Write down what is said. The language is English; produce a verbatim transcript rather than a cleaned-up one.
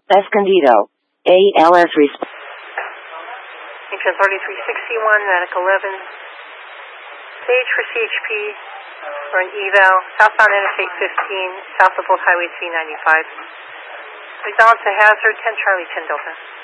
Escondido. A L S response. Engine thirty-three sixty-one, Medic eleven. Stage for C H P for an eval. Southbound Interstate fifteen, south of Old Highway three ninety-five. Response to hazard, ten Charlie, ten Delta.